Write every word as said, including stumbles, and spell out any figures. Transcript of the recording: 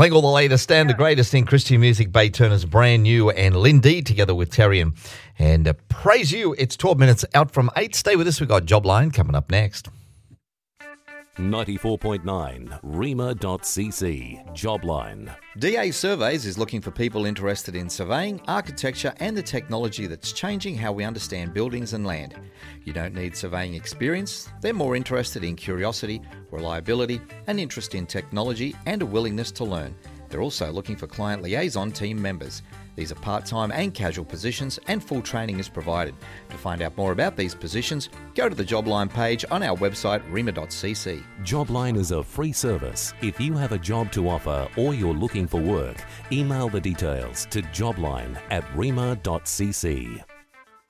Playing all the latest and the greatest in Christian music, Bay Turner's brand new and Lindy together with Terrian. And uh, praise you, it's twelve minutes out from eight. Stay with us, we've got Jobline coming up next. ninety-four point nine rima dot c c Jobline. D A Surveys is looking for people interested in surveying, architecture and the technology that's changing how we understand buildings and land. You don't need surveying experience. They're more interested in curiosity, reliability and interest in technology and a willingness to learn. They're also looking for client liaison team members. These are part-time and casual positions and full training is provided. To find out more about these positions, go to the Jobline page on our website rima dot c c. Jobline is a free service. If you have a job to offer or you're looking for work, email the details to jobline at rima dot c c.